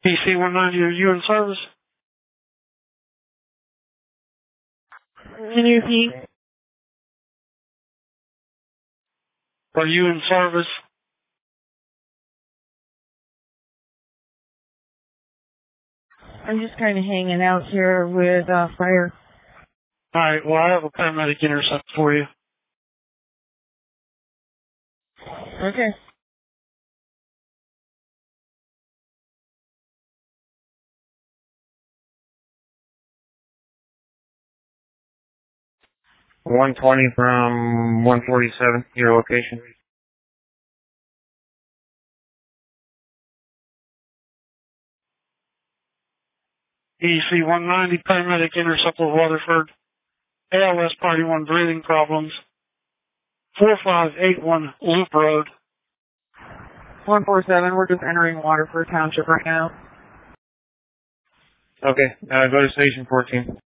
PC 190, are you in service? Can you repeat? Are you in service? I'm just kind of hanging out here with fire. Alright, well, I have a paramedic intercept for you. Okay. $120 from 147, your location. EC 190, paramedic intercept with Weatherford. ALS Party 1 breathing problems. 4581 Loop Road. 147, we're just entering Waterford Township right now. Okay, go to station 14.